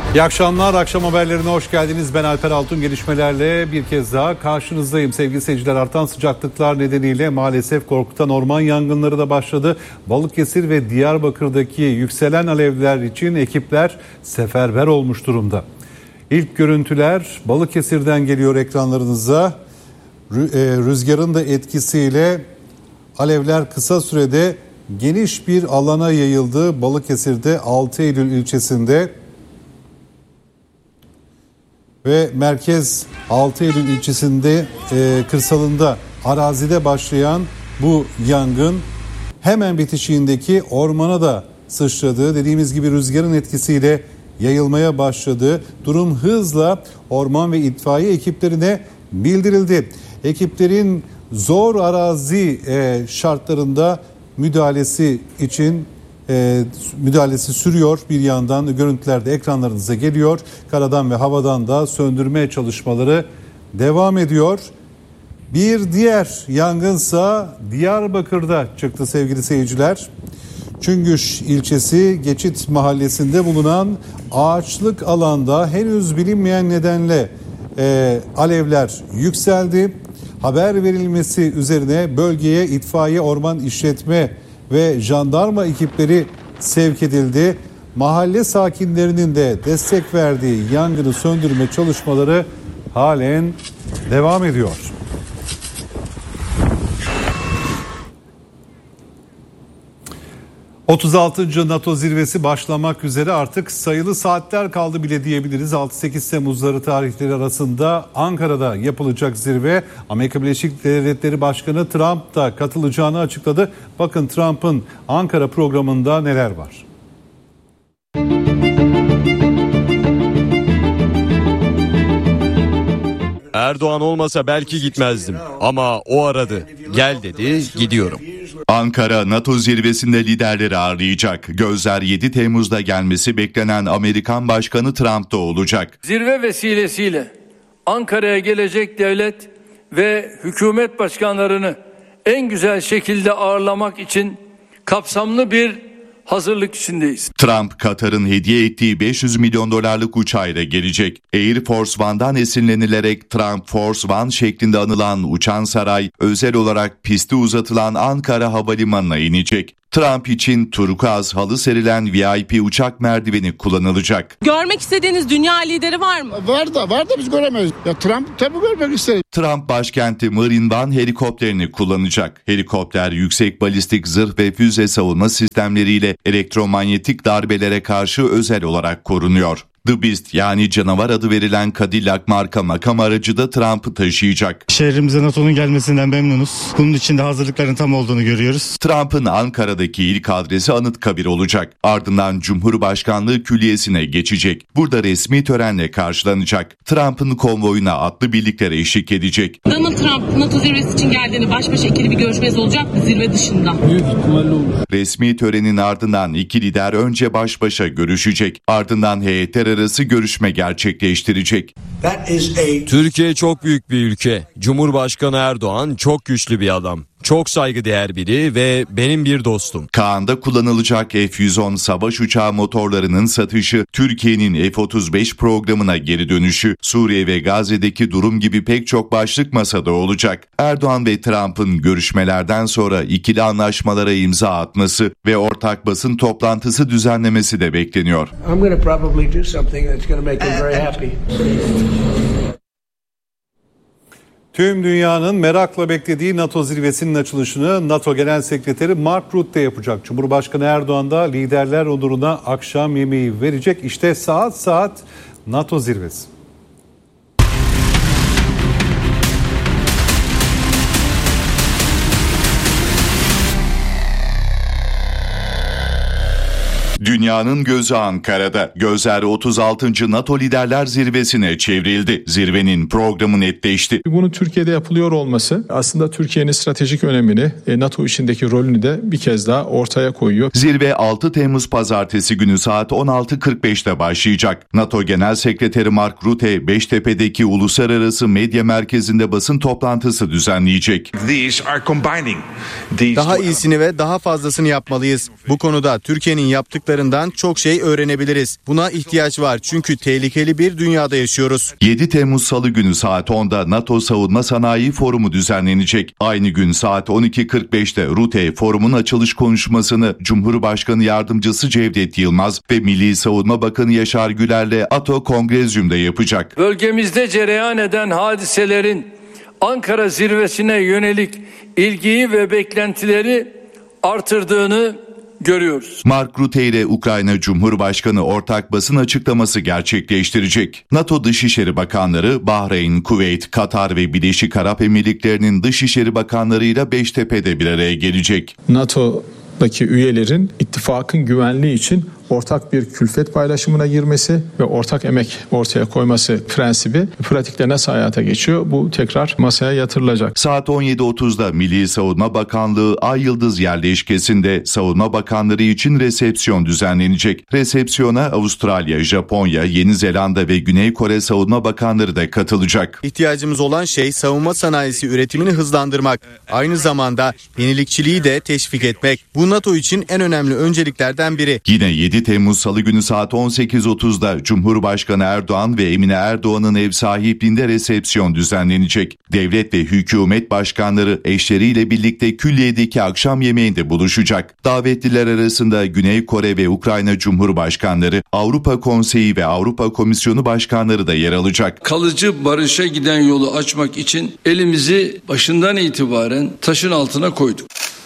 İyi akşamlar, akşam haberlerine hoş geldiniz. Ben Alper Altun, gelişmelerle bir kez daha karşınızdayım. Sevgili seyirciler, artan sıcaklıklar nedeniyle maalesef korkutan orman yangınları da başladı. Balıkesir ve Diyarbakır'daki yükselen alevler için ekipler seferber olmuş durumda. İlk görüntüler Balıkesir'den geliyor ekranlarınıza. Rüzgarın da etkisiyle alevler kısa sürede geniş bir alana yayıldı. Balıkesir'de 6 Eylül ilçesinde ve merkez 6 Eylül ilçesinde kırsalında arazide başlayan bu yangın hemen bitişiğindeki ormana da sıçradı. Dediğimiz gibi rüzgarın etkisiyle yayılmaya başladı. Durum hızla orman ve itfaiye ekiplerine bildirildi. Ekiplerin zor arazi şartlarında müdahalesi sürüyor. Bir yandan görüntüler de ekranlarınıza geliyor. Karadan ve havadan da söndürme çalışmaları devam ediyor. Bir diğer yangınsa Diyarbakır'da çıktı sevgili seyirciler. Çüngüş ilçesi Geçit mahallesinde bulunan ağaçlık alanda henüz bilinmeyen nedenle alevler yükseldi. Haber verilmesi üzerine bölgeye itfaiye, orman işletme ve jandarma ekipleri sevk edildi. Mahalle sakinlerinin de destek verdiği yangını söndürme çalışmaları halen devam ediyor. ...36. NATO zirvesi başlamak üzere, artık sayılı saatler kaldı bile diyebiliriz. 6-8 Temmuzları tarihleri arasında Ankara'da yapılacak zirve. Amerika Birleşik Devletleri Başkanı Trump da katılacağını açıkladı. Bakın Trump'ın Ankara programında neler var. Erdoğan olmasa belki gitmezdim ama o aradı. Gel dedi, gidiyorum. Ankara NATO zirvesinde liderleri ağırlayacak. Gözler 7 Temmuz'da gelmesi beklenen Amerikan Başkanı Trump'ta olacak. Zirve vesilesiyle Ankara'ya gelecek devlet ve hükümet başkanlarını en güzel şekilde ağırlamak için kapsamlı bir hazırlık içindeyiz. Trump, Katar'ın hediye ettiği 500 milyon dolarlık uçağıyla gelecek. Air Force One'dan esinlenilerek Trump Force One şeklinde anılan uçan saray, özel olarak pisti uzatılan Ankara Havalimanı'na inecek. Trump için turkuaz halı serilen VIP uçak merdiveni kullanılacak. Görmek istediğiniz dünya lideri var mı? Var da biz göremeyiz. Ya Trump tabii görmek isteriz. Trump başkenti Marine One helikopterini kullanacak. Helikopter yüksek balistik zırh ve füze savunma sistemleriyle elektromanyetik darbelere karşı özel olarak korunuyor. The Beast, yani canavar adı verilen Cadillac marka makam aracı da Trump'ı taşıyacak. Şehrimize NATO'nun gelmesinden memnunuz. Bunun için de hazırlıkların tam olduğunu görüyoruz. Trump'ın Ankara'daki ilk adresi Anıtkabir olacak. Ardından Cumhurbaşkanlığı Külliyesi'ne geçecek. Burada resmi törenle karşılanacak. Trump'ın konvoyuna atlı birlikler eşlik edecek. Donald Trump NATO zirvesi için geldiğini baş başa ikili bir görüşmeniz olacak mı zirve dışında? Büyük ihtimalle olur. Resmi törenin ardından iki lider önce baş başa görüşecek. Ardından heyetler arası görüşme gerçekleştirecek. Türkiye çok büyük bir ülke. Cumhurbaşkanı Erdoğan çok güçlü bir adam. Çok saygıdeğer biri ve benim bir dostum. Kaan'da kullanılacak F-110 savaş uçağı motorlarının satışı, Türkiye'nin F-35 programına geri dönüşü, Suriye ve Gazze'deki durum gibi pek çok başlık masada olacak. Erdoğan ve Trump'ın görüşmelerden sonra ikili anlaşmalara imza atması ve ortak basın toplantısı düzenlemesi de bekleniyor. Tüm dünyanın merakla beklediği NATO zirvesinin açılışını NATO Genel Sekreteri Mark Rutte yapacak. Cumhurbaşkanı Erdoğan da liderler onuruna akşam yemeği verecek. İşte saat NATO zirvesi. Dünyanın gözü Ankara'da. Gözler 36. NATO Liderler Zirvesi'ne çevrildi. Zirvenin programı netleşti. Bunun Türkiye'de yapılıyor olması aslında Türkiye'nin stratejik önemini, NATO içindeki rolünü de bir kez daha ortaya koyuyor. Zirve 6 Temmuz Pazartesi günü saat 16.45'te başlayacak. NATO Genel Sekreteri Mark Rutte, Beştepe'deki Uluslararası Medya Merkezi'nde basın toplantısı düzenleyecek. Daha iyisini ve daha fazlasını yapmalıyız. Bu konuda Türkiye'nin yaptıkları başarılarından çok şey öğrenebiliriz. Buna ihtiyaç var çünkü tehlikeli bir dünyada yaşıyoruz. 7 Temmuz Salı günü saat 10'da NATO Savunma Sanayi Forumu düzenlenecek. Aynı gün saat 12.45'te RUTE Forum'un açılış konuşmasını Cumhurbaşkanı Yardımcısı Cevdet Yılmaz ve Milli Savunma Bakanı Yaşar Güler'le NATO Kongrezyum'da yapacak. Bölgemizde cereyan eden hadiselerin Ankara zirvesine yönelik ilgiyi ve beklentileri artırdığını görüyoruz. Mark Rutte ile Ukrayna Cumhurbaşkanı ortak basın açıklaması gerçekleştirecek. NATO Dışişleri Bakanları Bahreyn, Kuveyt, Katar ve Birleşik Arap Emirlikleri'nin Dışişleri Bakanlarıyla Beştepe'de bir araya gelecek. NATO'daki üyelerin ittifakın güvenliği için ortak bir külfet paylaşımına girmesi ve ortak emek ortaya koyması prensibi pratikte nasıl hayata geçiyor? Bu tekrar masaya yatırılacak. Saat 17.30'da Milli Savunma Bakanlığı Ay Yıldız yerleşkesinde savunma bakanları için resepsiyon düzenlenecek. Resepsiyona Avustralya, Japonya, Yeni Zelanda ve Güney Kore savunma bakanları da katılacak. İhtiyacımız olan şey savunma sanayisi üretimini hızlandırmak. Aynı zamanda yenilikçiliği de teşvik etmek. Bu NATO için en önemli önceliklerden biri. Yine 7 Temmuz Salı günü saat 18.30'da Cumhurbaşkanı Erdoğan ve Emine Erdoğan'ın ev sahipliğinde resepsiyon düzenlenecek. Devlet ve hükümet başkanları eşleriyle birlikte Külliye'deki akşam yemeğinde buluşacak. Davetliler arasında Güney Kore ve Ukrayna Cumhurbaşkanları, Avrupa Konseyi ve Avrupa Komisyonu başkanları da yer alacak. Kalıcı barışa giden yolu açmak için elimizi başından itibaren taşın altına koyduk.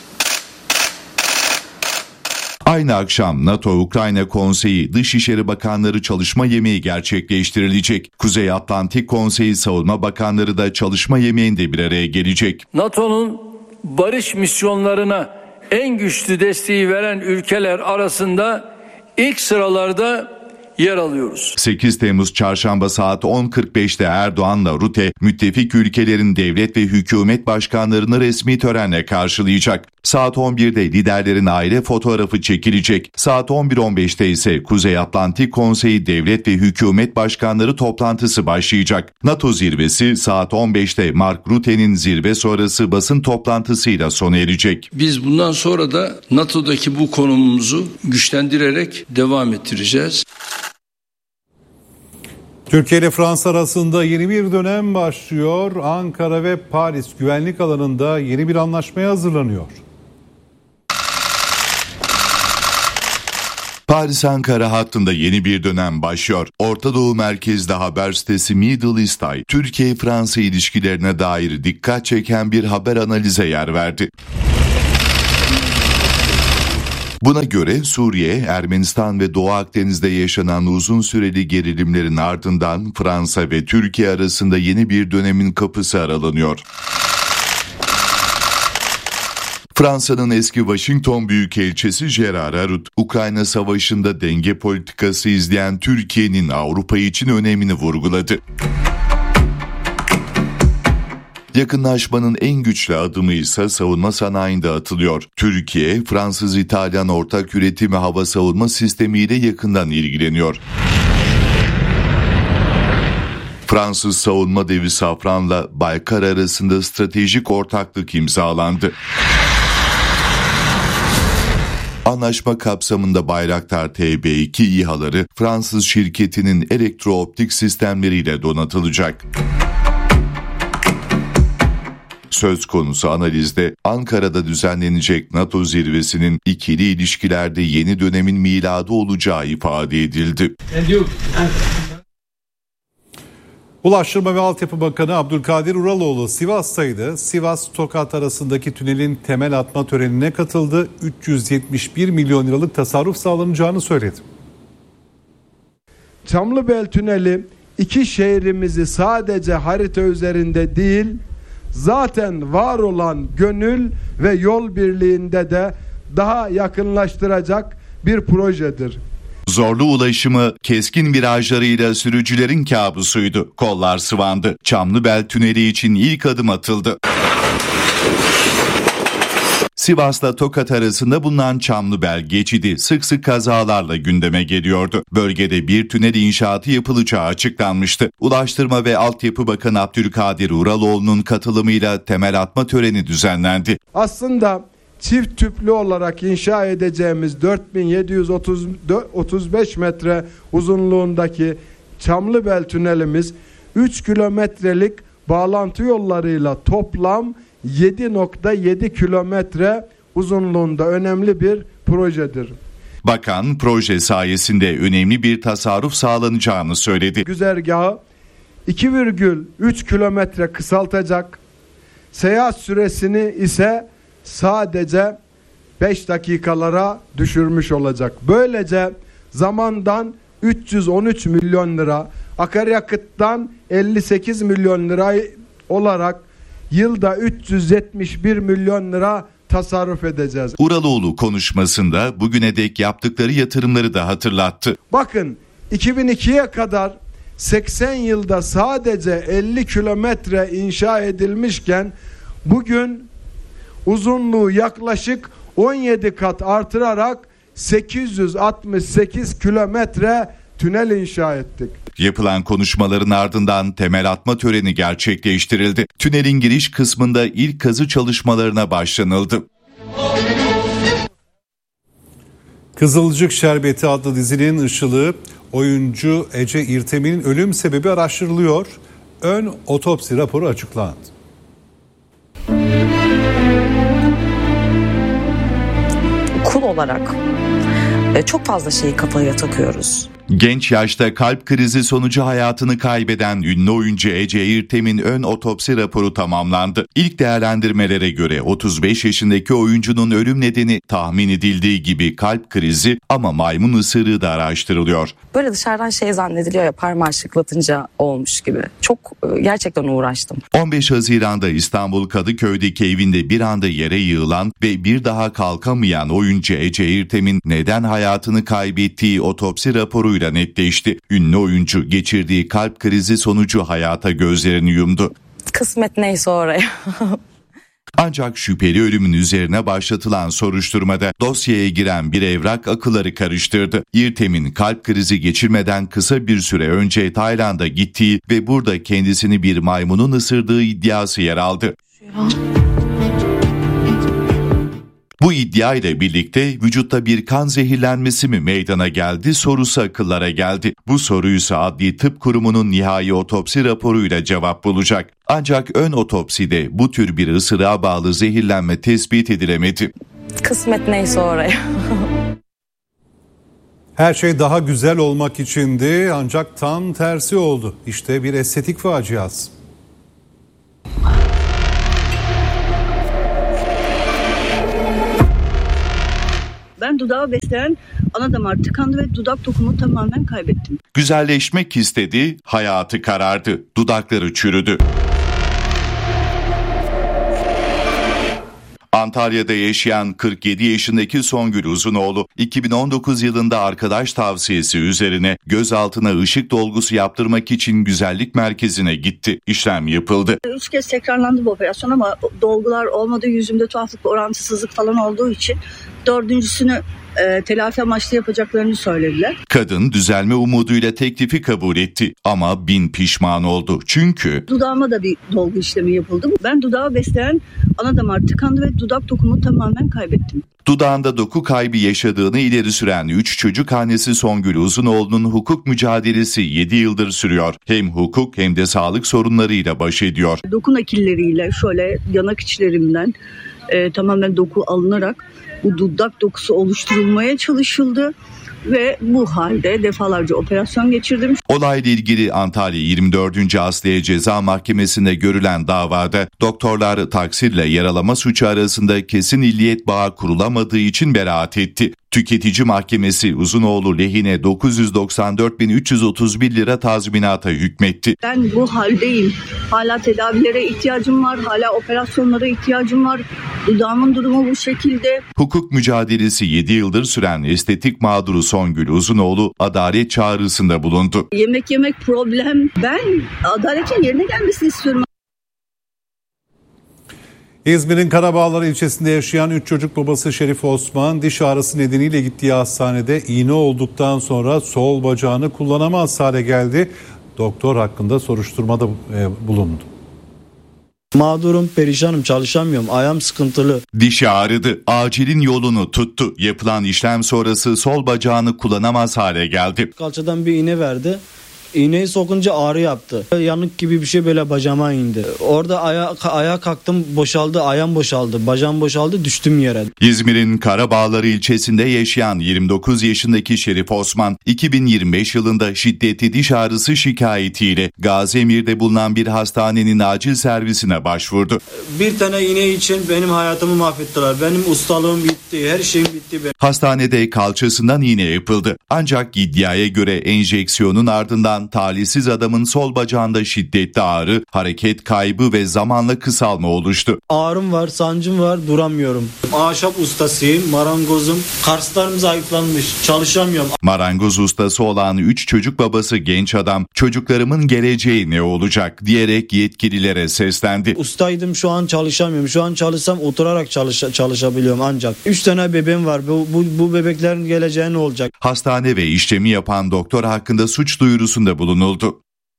Aynı akşam NATO-Ukrayna Konseyi Dışişleri Bakanları çalışma yemeği gerçekleştirilecek. Kuzey Atlantik Konseyi Savunma Bakanları da çalışma yemeğinde bir araya gelecek. NATO'nun barış misyonlarına en güçlü desteği veren ülkeler arasında ilk sıralarda yer alıyoruz. 8 Temmuz Çarşamba saat 10.45'te Erdoğan'la Rutte, müttefik ülkelerin devlet ve hükümet başkanlarını resmi törenle karşılayacak. Saat 11'de liderlerin aile fotoğrafı çekilecek. Saat 11.15'te ise Kuzey Atlantik Konseyi devlet ve hükümet başkanları toplantısı başlayacak. NATO zirvesi saat 15'te Mark Rutte'nin zirve sonrası basın toplantısıyla sona erecek. Biz bundan sonra da NATO'daki bu konumumuzu güçlendirerek devam ettireceğiz. Türkiye ile Fransa arasında yeni bir dönem başlıyor. Ankara ve Paris güvenlik alanında yeni bir anlaşmaya hazırlanıyor. Paris-Ankara hattında yeni bir dönem başlıyor. Orta Doğu merkezli haber sitesi Middle East Eye, Türkiye-Fransa ilişkilerine dair dikkat çeken bir haber analize yer verdi. Buna göre Suriye, Ermenistan ve Doğu Akdeniz'de yaşanan uzun süreli gerilimlerin ardından Fransa ve Türkiye arasında yeni bir dönemin kapısı aralanıyor. Fransa'nın eski Washington Büyükelçisi Gerard Arut, Ukrayna Savaşı'nda denge politikası izleyen Türkiye'nin Avrupa için önemini vurguladı. Yakınlaşmanın en güçlü adımı ise savunma sanayinde atılıyor. Türkiye, Fransız-İtalyan ortak üretimi hava savunma sistemiyle yakından ilgileniyor. Fransız savunma devi Safran'la Baykar arasında stratejik ortaklık imzalandı. Anlaşma kapsamında Bayraktar TB2 İHA'ları Fransız şirketinin elektrooptik sistemleriyle donatılacak. Söz konusu analizde Ankara'da düzenlenecek NATO zirvesinin ikili ilişkilerde yeni dönemin miladı olacağı ifade edildi. Ulaştırma ve Altyapı Bakanı Abdülkadir Uraloğlu Sivas'taydı. Sivas-Tokat arasındaki tünelin temel atma törenine katıldı. 371 milyon liralık tasarruf sağlanacağını söyledi. Çamlıbel Tüneli iki şehrimizi sadece harita üzerinde değil, zaten var olan gönül ve yol birliğinde de daha yakınlaştıracak bir projedir. Zorlu ulaşımı keskin virajlarıyla sürücülerin kabusuydu. Kollar sıvandı. Çamlıbel Tüneli için ilk adım atıldı. Sivas'la Tokat arasında bulunan Çamlıbel geçidi sık sık kazalarla gündeme geliyordu. Bölgede bir tünel inşaatı yapılacağı açıklanmıştı. Ulaştırma ve Altyapı Bakanı Abdülkadir Uraloğlu'nun katılımıyla temel atma töreni düzenlendi. Aslında çift tüplü olarak inşa edeceğimiz 4735 metre uzunluğundaki Çamlıbel tünelimiz 3 kilometrelik bağlantı yollarıyla toplam 7.7 kilometre uzunluğunda önemli bir projedir. Bakan proje sayesinde önemli bir tasarruf sağlanacağını söyledi. Güzergahı 2,3 kilometre kısaltacak, seyahat süresini ise sadece 5 dakikalara düşürmüş olacak. Böylece zamandan 313 milyon lira, akaryakıttan 58 milyon lira olarak yılda 371 milyon lira tasarruf edeceğiz. Uraloğlu konuşmasında bugüne dek yaptıkları yatırımları da hatırlattı. Bakın 2002'ye kadar 80 yılda sadece 50 kilometre inşa edilmişken bugün uzunluğu yaklaşık 17 kat artırarak 868 kilometre tünel inşa ettik. Yapılan konuşmaların ardından temel atma töreni gerçekleştirildi. Tünelin giriş kısmında ilk kazı çalışmalarına başlanıldı. Kızılcık Şerbeti adlı dizinin ışığı oyuncu Ece İrtem'in ölüm sebebi araştırılıyor. Ön otopsi raporu açıklandı. Kul olarak çok fazla şeyi kafaya takıyoruz. Genç yaşta kalp krizi sonucu hayatını kaybeden ünlü oyuncu Ece İrtem'in ön otopsi raporu tamamlandı. İlk değerlendirmelere göre 35 yaşındaki oyuncunun ölüm nedeni tahmin edildiği gibi kalp krizi ama maymun ısırığı da araştırılıyor. Böyle dışarıdan şey zannediliyor ya, parmağı şıklatınca olmuş gibi. Çok gerçekten uğraştım. 15 Haziran'da İstanbul Kadıköy'deki evinde bir anda yere yığılan ve bir daha kalkamayan oyuncu Ece İrtem'in neden hayatını kaybettiği otopsi raporuyla netleşti. Ünlü oyuncu geçirdiği kalp krizi sonucu hayata gözlerini yumdu. Kısmet neyse oraya. Ancak şüpheli ölümün üzerine başlatılan soruşturmada dosyaya giren bir evrak akılları karıştırdı. İrtem'in kalp krizi geçirmeden kısa bir süre önce Tayland'a gittiği ve burada kendisini bir maymunun ısırdığı iddiası yer aldı. Bu iddia ile birlikte vücutta bir kan zehirlenmesi mi meydana geldi sorusu akıllara geldi. Bu soruysa Adli Tıp Kurumu'nun nihai otopsi raporuyla cevap bulacak. Ancak ön otopside bu tür bir ısırığa bağlı zehirlenme tespit edilemedi. Kısmet neyse oraya. Her şey daha güzel olmak içindi ancak tam tersi oldu. İşte bir estetik faciası. Ben dudağı besleyen ana damar tıkandı ve dudak dokumu tamamen kaybettim. Güzelleşmek istedi, hayatı karardı, dudakları çürüdü. Antalya'da yaşayan 47 yaşındaki Songül Uzunoğlu, 2019 yılında arkadaş tavsiyesi üzerine gözaltına ışık dolgusu yaptırmak için güzellik merkezine gitti. İşlem yapıldı. 3 kez tekrarlandı bu operasyon ama dolgular olmadı, yüzümde tuhaflık, orantısızlık falan olduğu için 4.'sünü telafi amaçlı yapacaklarını söylediler. Kadın düzelme umuduyla teklifi kabul etti ama bin pişman oldu. Çünkü dudağıma da bir dolgu işlemi yapıldı. Ben dudağı besleyen ana damar tıkandı ve dudak dokumu tamamen kaybettim. Dudağında doku kaybı yaşadığını ileri süren 3 çocuk annesi Songül Uzunoğlu'nun hukuk mücadelesi 7 yıldır sürüyor. Hem hukuk hem de sağlık sorunlarıyla baş ediyor. Doku nakilleriyle şöyle yanak içlerimden tamamen doku alınarak bu dudak dokusu oluşturulmaya çalışıldı ve bu halde defalarca operasyon geçirdim. Olayla ilgili Antalya 24. Asliye Ceza Mahkemesi'nde görülen davada doktorlar taksirle yaralama suçu arasında kesin illiyet bağı kurulamadığı için beraat etti. Tüketici Mahkemesi Uzunoğlu lehine 994.331 lira tazminata hükmetti. Ben bu haldeyim. Hala tedavilere ihtiyacım var. Hala operasyonlara ihtiyacım var. Dudağımın durumu bu şekilde. Hukuk mücadelesi 7 yıldır süren estetik mağduru Songül Uzunoğlu adalet çağrısında bulundu. Yemek yemek problem. Ben adaletin yerine gelmesini istiyorum. İzmir'in Karabağlar ilçesinde yaşayan 3 çocuk babası Şerif Osman diş ağrısı nedeniyle gittiği hastanede iğne olduktan sonra sol bacağını kullanamaz hale geldi. Doktor hakkında soruşturmada bulundu. Mağdurum, perişanım, çalışamıyorum. Ayağım sıkıntılı. Dişi ağrıdı. Acilin yolunu tuttu. Yapılan işlem sonrası sol bacağını kullanamaz hale geldi. Kalçadan bir iğne verdi. İğneyi sokunca ağrı yaptı. Yanık gibi bir şey böyle bacağıma indi. Orada ayağa kalktım, boşaldı, ayağım boşaldı, bacağım boşaldı, düştüm yere. İzmir'in Karabağları ilçesinde yaşayan 29 yaşındaki Şerif Osman, 2025 yılında şiddetli diş ağrısı şikayetiyle Gaziemir'de bulunan bir hastanenin acil servisine başvurdu. Bir tane iğne için benim hayatımı mahvettiler. Benim ustalığım bitti, her şeyim bitti. Hastanede kalçasından iğne yapıldı. Ancak iddiaya göre enjeksiyonun ardından talihsiz adamın sol bacağında şiddetli ağrı, hareket kaybı ve zamanla kısalma oluştu. Ağrım var, sancım var, duramıyorum. Ahşap ustasıyım, marangozum. Kaslarım zayıflanmış, çalışamıyorum. Marangoz ustası olan 3 çocuk babası genç adam, çocuklarımın geleceği ne olacak diyerek yetkililere seslendi. Ustaydım, şu an çalışamıyorum. Şu an çalışsam oturarak çalışabiliyorum ancak. 3 tane bebeğim var. Bu bebeklerin geleceği ne olacak? Hastane ve işlemi yapan doktor hakkında suç duyurusunda bulunuldu.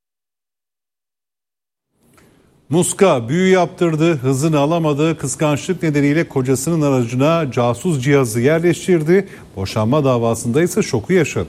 Muska büyü yaptırdı, hızını alamadı, kıskançlık nedeniyle kocasının aracına casus cihazı yerleştirdi. Boşanma davasında ise şoku yaşadı.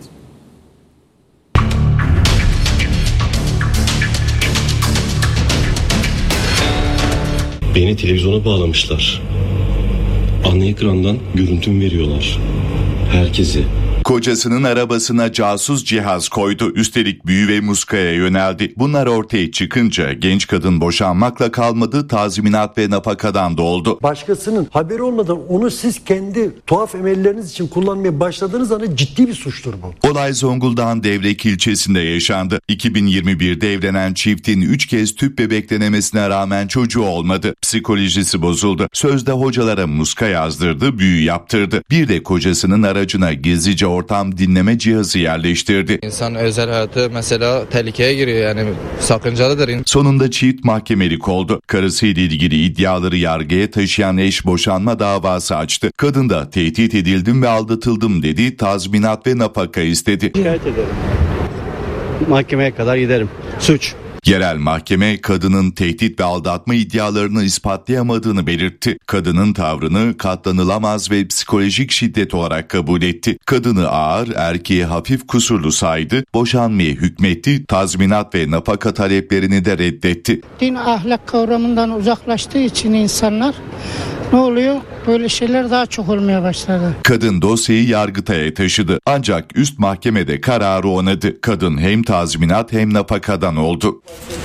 Beni televizyona bağlamışlar. Ana ekrandan görüntümü veriyorlar. Herkesi. Kocasının arabasına casus cihaz koydu. Üstelik büyü ve muskaya yöneldi. Bunlar ortaya çıkınca genç kadın boşanmakla kalmadı, tazminat ve nafakadan da oldu. Başkasının haberi olmadan onu siz kendi tuhaf emelleriniz için kullanmaya başladığınız anda ciddi bir suçtur bu. Olay Zonguldak'ın Devrek ilçesinde yaşandı. 2021'de evlenen çiftin 3 kez tüp bebek denemesine rağmen çocuğu olmadı. Psikolojisi bozuldu. Sözde hocalara muska yazdırdı, büyü yaptırdı. Bir de kocasının aracına gizlice ortam dinleme cihazı yerleştirdi. İnsan özel hayatı mesela tehlikeye giriyor, yani sakıncalıdır. Sonunda çift mahkemelik oldu. Karısıyla ilgili iddiaları yargıya taşıyan eş boşanma davası açtı. Kadın da tehdit edildim ve aldatıldım dedi, tazminat ve nafaka istedi. Şikayet ederim. Mahkemeye kadar giderim. Suç. Yerel mahkeme kadının tehdit ve aldatma iddialarını ispatlayamadığını belirtti. Kadının tavrını katlanılamaz ve psikolojik şiddet olarak kabul etti. Kadını ağır, erkeği hafif kusurlu saydı, boşanmaya hükmetti, tazminat ve nafaka taleplerini de reddetti. Din ahlak kavramından uzaklaştığı için insanlar ne oluyor? Böyle şeyler daha çok olmaya başladı. Kadın dosyayı Yargıtay'a taşıdı. Ancak üst mahkemede kararı onadı. Kadın hem tazminat hem nafakadan oldu.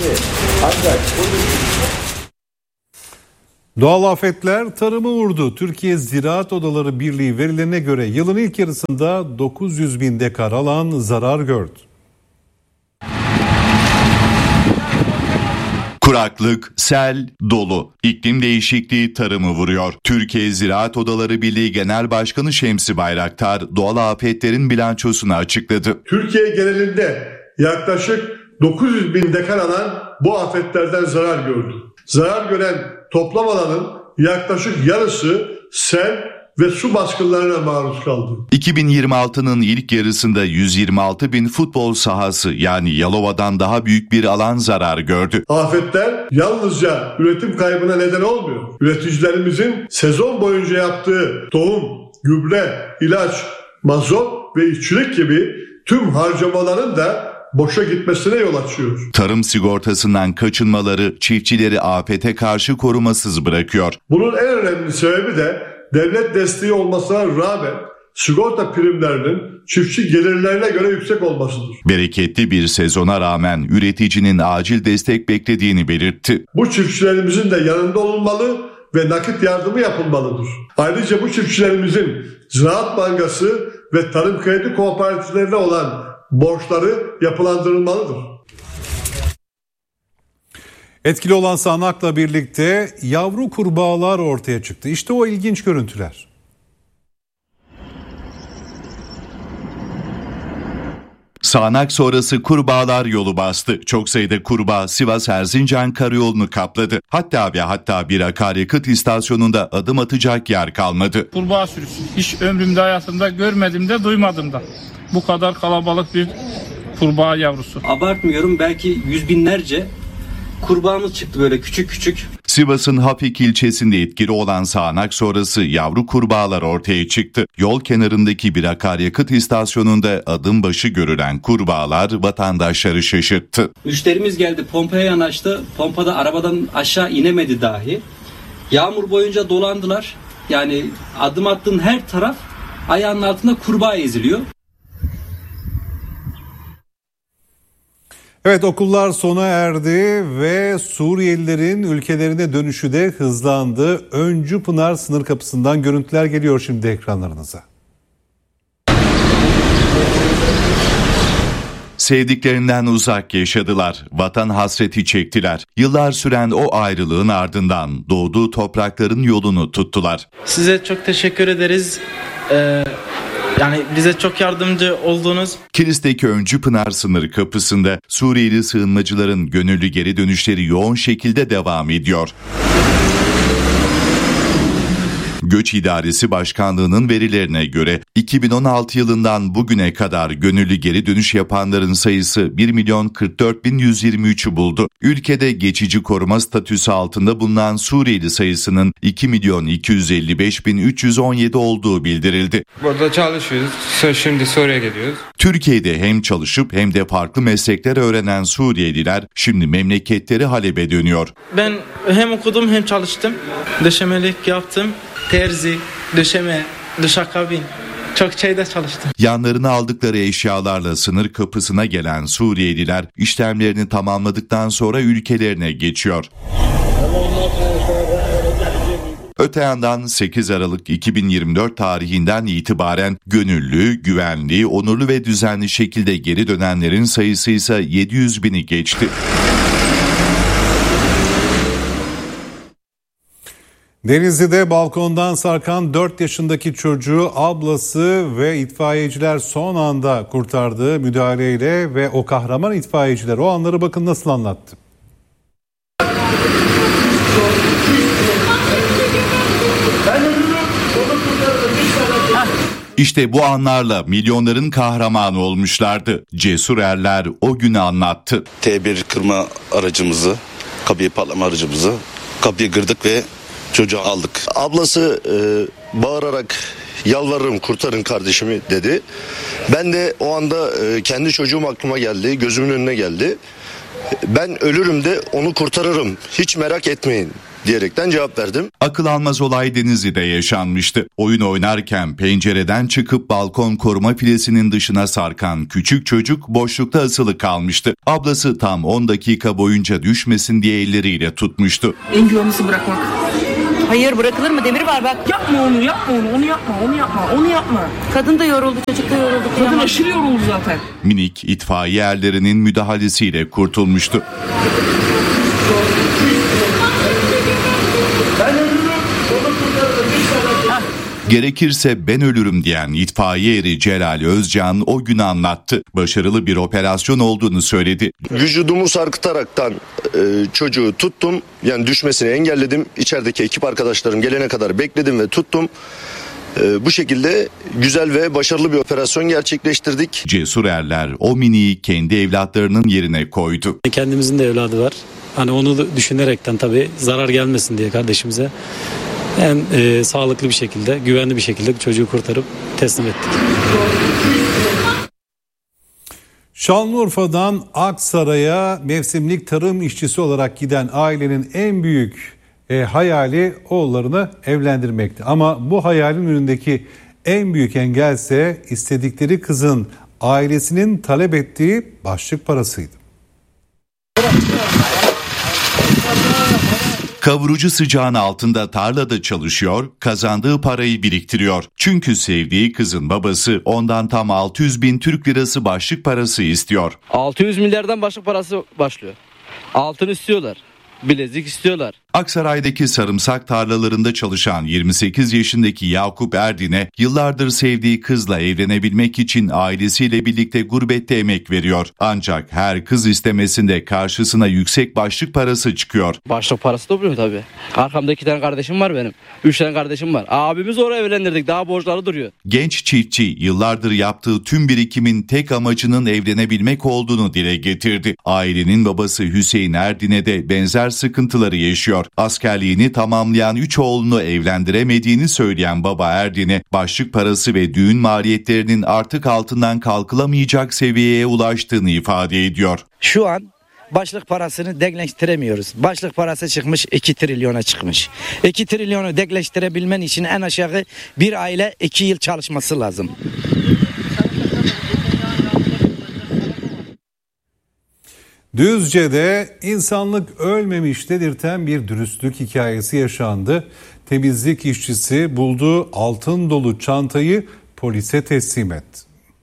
Doğal afetler tarımı vurdu. Türkiye Ziraat Odaları Birliği verilerine göre yılın ilk yarısında 900 bin dekar alan zarar gördü. Kuraklık, sel, dolu, iklim değişikliği tarımı vuruyor. Türkiye Ziraat Odaları Birliği Genel Başkanı Şemsi Bayraktar doğal afetlerin bilançosunu açıkladı. Türkiye genelinde yaklaşık 900 bin dekar alan bu afetlerden zarar gördü. Zarar gören toplam alanın yaklaşık yarısı sel ve su baskınlarına maruz kaldı. 2026'nın ilk yarısında 126 bin futbol sahası yani Yalova'dan daha büyük bir alan zarar gördü. Afetler yalnızca üretim kaybına neden olmuyor. Üreticilerimizin sezon boyunca yaptığı tohum, gübre, ilaç, mazot ve işçilik gibi tüm harcamaların da boşa gitmesine yol açıyor. Tarım sigortasından kaçınmaları çiftçileri afete karşı korumasız bırakıyor. Bunun en önemli sebebi de devlet desteği olmasına rağmen sigorta primlerinin çiftçi gelirlerine göre yüksek olmasıdır. Bereketli bir sezona rağmen üreticinin acil destek beklediğini belirtti. Bu çiftçilerimizin de yanında olunmalı ve nakit yardımı yapılmalıdır. Ayrıca bu çiftçilerimizin Ziraat Bankası ve tarım kredi kooperatiflerine olan borçları yapılandırılmalıdır. Etkili olan sağanakla birlikte yavru kurbağalar ortaya çıktı. İşte o ilginç görüntüler. Sağanak sonrası kurbağalar yolu bastı. Çok sayıda kurbağa Sivas-Erzincan karayolunu kapladı. Hatta bir akaryakıt istasyonunda adım atacak yer kalmadı. Kurbağa sürüsü. Hiç ömrümde hayatımda görmedim de duymadım da. Bu kadar kalabalık bir kurbağa yavrusu. Abartmıyorum, belki yüz binlerce kurbağamız çıktı böyle küçük küçük. Sivas'ın Hafik ilçesinde etkili olan sağanak sonrası yavru kurbağalar ortaya çıktı. Yol kenarındaki bir akaryakıt istasyonunda adım başı görülen kurbağalar vatandaşları şaşırttı. Müşterimiz geldi, pompaya yanaştı. Pompada arabadan aşağı inemedi dahi. Yağmur boyunca dolandılar. Yani adım attığın her taraf ayağının altında kurbağa eziliyor. Evet, okullar sona erdi ve Suriyelilerin ülkelerine dönüşü de hızlandı. Öncü Pınar sınır kapısından görüntüler geliyor şimdi ekranlarınıza. Sevdiklerinden uzak yaşadılar, vatan hasreti çektiler. Yıllar süren o ayrılığın ardından doğduğu toprakların yolunu tuttular. Size çok teşekkür ederiz. Yani bize çok yardımcı oldunuz. Kilis'teki Öncü Pınar sınır kapısında Suriyeli sığınmacıların gönüllü geri dönüşleri yoğun şekilde devam ediyor. Göç İdaresi Başkanlığı'nın verilerine göre 2016 yılından bugüne kadar gönüllü geri dönüş yapanların sayısı 1.044.123'ü buldu. Ülkede geçici koruma statüsü altında bulunan Suriyeli sayısının 2.255.317 olduğu bildirildi. Burada çalışıyoruz. Şimdi Suriye'ye gidiyoruz. Türkiye'de hem çalışıp hem de farklı meslekler öğrenen Suriyeliler şimdi memleketleri Halep'e dönüyor. Ben hem okudum hem çalıştım. Döşemelik yaptım. Terzi, döşeme, duşakabin. Çok şeyde çalıştım. Yanlarına aldıkları eşyalarla sınır kapısına gelen Suriyeliler işlemlerini tamamladıktan sonra ülkelerine geçiyor. Öte yandan 8 Aralık 2024 tarihinden itibaren gönüllü, güvenli, onurlu ve düzenli şekilde geri dönenlerin sayısı ise 700.000'i geçti. Denizli'de balkondan sarkan 4 yaşındaki çocuğu ablası ve itfaiyeciler son anda kurtardığı müdahaleyle ve o kahraman itfaiyeciler o anları bakın nasıl anlattı. İşte bu anlarla milyonların kahramanı olmuşlardı. Cesur erler o günü anlattı. T1 kırma aracımızı, kapıyı patlama aracımızı kapıyı kırdık ve çocuğu aldık. Ablası bağırarak yalvarırım kurtarın kardeşimi dedi. Ben de o anda kendi çocuğum aklıma geldi, gözümün önüne geldi. Ben ölürüm de onu kurtarırım, hiç merak etmeyin diyerekten cevap verdim. Akıl almaz olay Denizli'de yaşanmıştı. Oyun oynarken pencereden çıkıp balkon koruma filesinin dışına sarkan küçük çocuk boşlukta asılı kalmıştı. Ablası tam 10 dakika boyunca düşmesin diye elleriyle tutmuştu. En güvenlisi bırakmak. Hayır, bırakılır mı? Demir var bak. Yapma onu, yapma onu, onu yapma, onu yapma, onu yapma. Kadın da yoruldu, çocuk da yoruldu. Kadın aşırı yoruldu zaten. Minik itfaiye erlerinin müdahalesiyle kurtulmuştu. Gerekirse ben ölürüm diyen itfaiye eri Celal Özcan o günü anlattı. Başarılı bir operasyon olduğunu söyledi. Vücudumu sarkıtaraktan çocuğu tuttum. Yani düşmesini engelledim. İçerideki ekip arkadaşlarım gelene kadar bekledim ve tuttum. Bu şekilde güzel ve başarılı bir operasyon gerçekleştirdik. Cesur erler o miniyi kendi evlatlarının yerine koydu. Kendimizin de evladı var. Hani onu düşünerekten tabii zarar gelmesin diye kardeşimize en sağlıklı bir şekilde, güvenli bir şekilde çocuğu kurtarıp teslim ettik. Şanlıurfa'dan Aksaray'a mevsimlik tarım işçisi olarak giden ailenin en büyük hayali oğullarını evlendirmekti. Ama bu hayalin önündeki en büyük engelse istedikleri kızın ailesinin talep ettiği başlık parasıydı. Kavurucu sıcağın altında tarlada çalışıyor, kazandığı parayı biriktiriyor. Çünkü sevdiği kızın babası ondan tam 600.000 Türk lirası başlık parası istiyor. 600 milyardan başlık parası başlıyor. Altın istiyorlar. Bilezik istiyorlar. Aksaray'daki sarımsak tarlalarında çalışan 28 yaşındaki Yakup Erdin'e yıllardır sevdiği kızla evlenebilmek için ailesiyle birlikte gurbette emek veriyor. Ancak her kız istemesinde karşısına yüksek başlık parası çıkıyor. Başlık parası topluyor tabii. Arkamda 2 tane kardeşim var benim. 3 tane kardeşim var. Abimiz oraya evlendirdik. Daha borçları duruyor. Genç çiftçi yıllardır yaptığı tüm birikimin tek amacının evlenebilmek olduğunu dile getirdi. Ailenin babası Hüseyin Erdin'e de benzer sıkıntıları yaşıyor. bekleniyor. Askerliğini tamamlayan 3 oğlunu evlendiremediğini söyleyen baba Erdin'e başlık parası ve düğün maliyetlerinin artık altından kalkılamayacak seviyeye ulaştığını ifade ediyor. Şu an başlık parasını denkleştiremiyoruz. Başlık parası çıkmış 2 trilyona çıkmış. 2 trilyonu denkleştirebilmen için en aşağı bir aile 2 yıl çalışması lazım. Düzce'de insanlık ölmemiş dedirten bir dürüstlük hikayesi yaşandı. Temizlik işçisi bulduğu altın dolu çantayı polise teslim etti.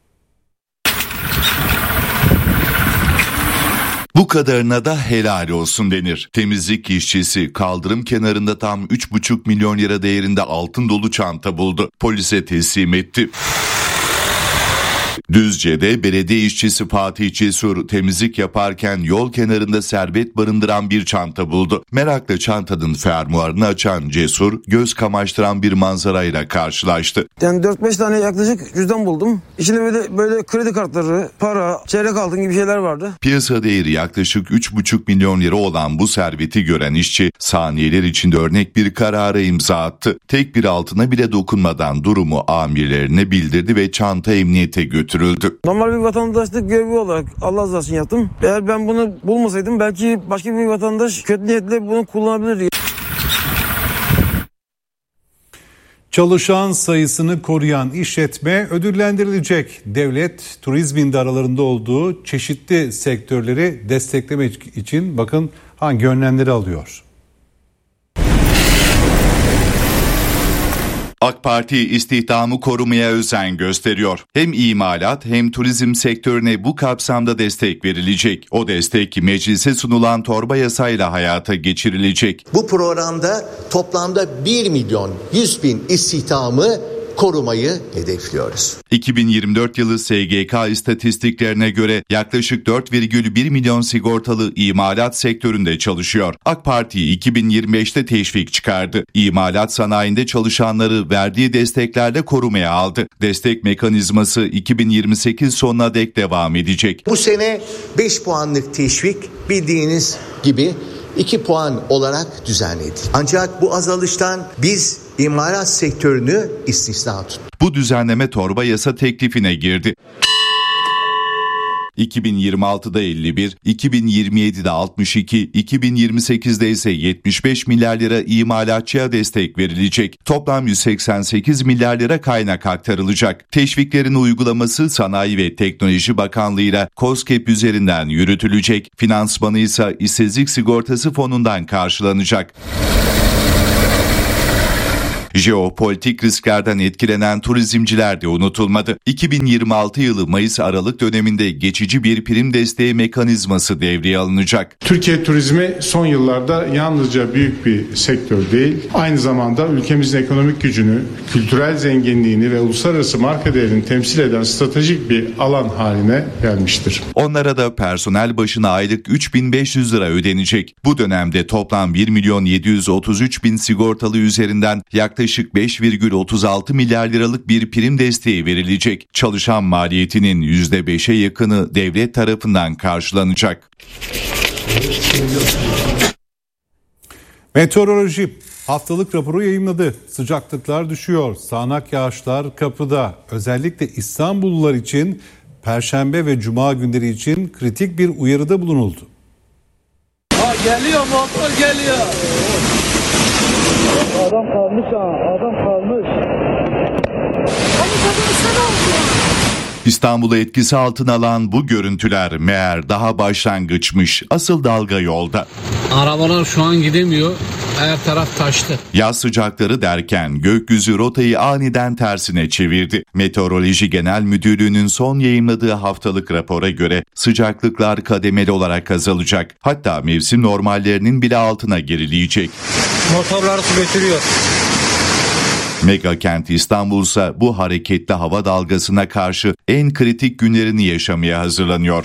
Bu kadarına da helal olsun denir. Temizlik işçisi kaldırım kenarında tam 3,5 milyon lira değerinde altın dolu çanta buldu. Polise teslim etti. Düzce'de belediye işçisi Fatih Cesur temizlik yaparken yol kenarında serbet barındıran bir çanta buldu. Merakla çantanın fermuarını açan Cesur göz kamaştıran bir manzarayla karşılaştı. Yani 4-5 tane yaklaşık cüzdan buldum. İçinde böyle kredi kartları, para, çeyrek altın gibi şeyler vardı. Piyasa değeri yaklaşık 3,5 milyon lira olan bu serveti gören işçi saniyeler içinde örnek bir karara imza attı. Tek bir altına bile dokunmadan durumu amirlerine bildirdi ve çanta emniyete götürüldü. Normal bir vatandaşlık görevi olarak Allah razı olsun yaptım. Eğer ben bunu bulmasaydım belki başka bir vatandaş kötü niyetle bunu kullanabilirdi. Çalışan sayısını koruyan işletme ödüllendirilecek. Devlet turizmin de aralarında olduğu çeşitli sektörleri desteklemek için bakın hangi önlemleri alıyor. AK Parti istihdamı korumaya özen gösteriyor. Hem imalat hem turizm sektörüne bu kapsamda destek verilecek. O destek meclise sunulan torba yasayla hayata geçirilecek. Bu programda toplamda 1.100.000 istihdamı korumayı hedefliyoruz. 2024 yılı SGK istatistiklerine göre yaklaşık 4,1 milyon sigortalı imalat sektöründe çalışıyor. AK Parti 2025'te teşvik çıkardı. İmalat sanayinde çalışanları verdiği desteklerle korumaya aldı. Destek mekanizması 2028 sonuna dek devam edecek. Bu sene 5 puanlık teşvik bildiğiniz gibi 2 puan olarak düzenledik. Ancak bu azalıştan biz imalat sektörünü istisna tuttuk. Bu düzenleme torba yasa teklifine girdi. 2026'da 51, 2027'de 62, 2028'de ise 75 milyar lira imalatçıya destek verilecek. Toplam 188 milyar lira kaynak aktarılacak. Teşviklerin uygulaması Sanayi ve Teknoloji Bakanlığı'yla KOSGEB üzerinden yürütülecek. Finansmanı ise İşsizlik Sigortası Fonu'ndan karşılanacak. Jeopolitik risklerden etkilenen turizmciler de unutulmadı. 2026 yılı Mayıs-Aralık döneminde geçici bir prim desteği mekanizması devreye alınacak. Türkiye turizmi son yıllarda yalnızca büyük bir sektör değil, aynı zamanda ülkemizin ekonomik gücünü, kültürel zenginliğini ve uluslararası marka değerini temsil eden stratejik bir alan haline gelmiştir. Onlara da personel başına aylık 3.500 lira ödenecek. Bu dönemde toplam 1.733.000 sigortalı üzerinden yaklaşık 5,36 milyar liralık bir prim desteği verilecek. Çalışan maliyetinin %5'e yakını devlet tarafından karşılanacak. Meteoroloji haftalık raporu yayımladı. Sıcaklıklar düşüyor. Sağanak yağışlar kapıda. Özellikle İstanbullular için Perşembe ve Cuma günleri için kritik bir uyarıda bulunuldu. Geliyor motor geliyor. Adam kalmış ha, adam kalmış. İstanbul'u etkisi altına alan bu görüntüler meğer daha başlangıçmış. Asıl dalga yolda. Arabalar şu an gidemiyor. Her taraf taştı. Yaz sıcakları derken gökyüzü rotayı aniden tersine çevirdi. Meteoroloji Genel Müdürlüğü'nün son yayımladığı haftalık rapora göre sıcaklıklar kademeli olarak azalacak. Hatta mevsim normallerinin bile altına gerileyecek. Motorlar su götürüyor. Mega kent İstanbul ise bu hareketli hava dalgasına karşı en kritik günlerini yaşamaya hazırlanıyor.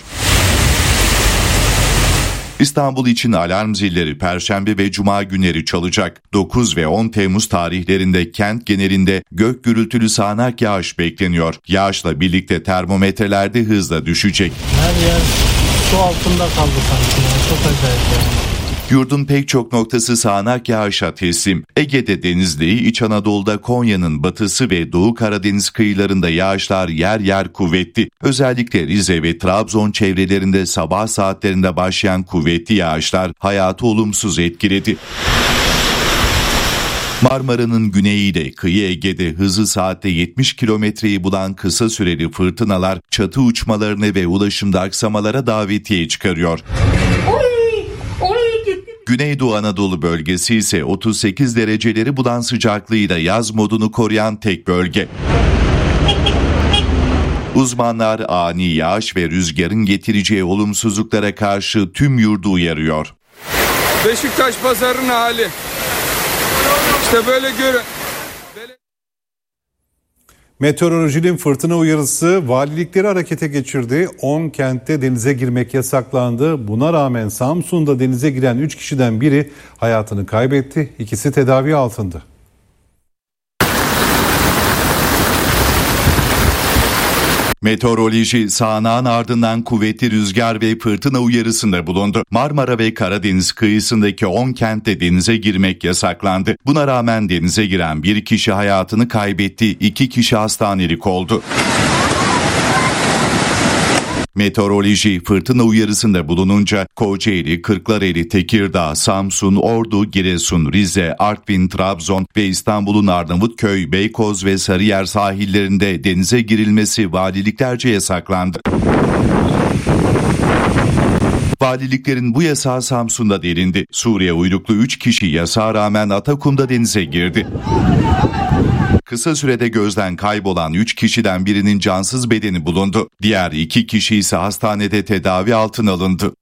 İstanbul için alarm zilleri Perşembe ve Cuma günleri çalacak. 9 ve 10 Temmuz tarihlerinde kent genelinde gök gürültülü sağanak yağış bekleniyor. Yağışla birlikte termometrelerde hızla düşecek. Her yer su altında kaldı sanki. Çok acayip yani. Yurdun pek çok noktası sağanak yağışa teslim. Ege'de Denizli, İç Anadolu'da Konya'nın batısı ve Doğu Karadeniz kıyılarında yağışlar yer yer kuvvetli. Özellikle Rize ve Trabzon çevrelerinde sabah saatlerinde başlayan kuvvetli yağışlar hayatı olumsuz etkiledi. Marmara'nın güneyiyle kıyı Ege'de hızı saatte 70 kilometreyi bulan kısa süreli fırtınalar çatı uçmalarına ve ulaşımda aksamalara davetiye çıkarıyor. Güneydoğu Anadolu bölgesi ise 38 dereceleri bulan sıcaklığıyla yaz modunu koruyan tek bölge. Uzmanlar ani yağış ve rüzgarın getireceği olumsuzluklara karşı tüm yurdu uyarıyor. Beşiktaş pazarının hali. İşte böyle görün. Meteorolojinin fırtına uyarısı valilikleri harekete geçirdi. 10 kentte denize girmek yasaklandı. Buna rağmen Samsun'da denize giren 3 kişiden biri hayatını kaybetti. İkisi tedavi altında. Meteoroloji sağanağın ardından kuvvetli rüzgar ve fırtına uyarısında bulundu. Marmara ve Karadeniz kıyısındaki 10 kentte denize girmek yasaklandı. Buna rağmen denize giren bir kişi hayatını kaybetti, 2 kişi hastanelik oldu. Meteoroloji fırtına uyarısında bulununca Kocaeli, Kırklareli, Tekirdağ, Samsun, Ordu, Giresun, Rize, Artvin, Trabzon ve İstanbul'un Arnavutköy, Beykoz ve Sarıyer sahillerinde denize girilmesi valiliklerce yasaklandı. Valiliklerin bu yasağı Samsun'da delindi. Suriye uyruklu 3 kişi yasağa rağmen Atakum'da denize girdi. Kısa sürede gözden kaybolan 3 kişiden birinin cansız bedeni bulundu. Diğer 2 kişi ise hastanede tedavi altına alındı.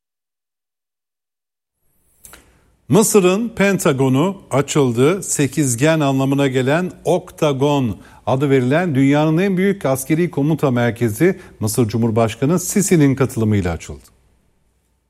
Mısır'ın Pentagonu açıldı. Sekizgen anlamına gelen Oktagon adı verilen dünyanın en büyük askeri komuta merkezi Mısır Cumhurbaşkanı Sisi'nin katılımıyla açıldı.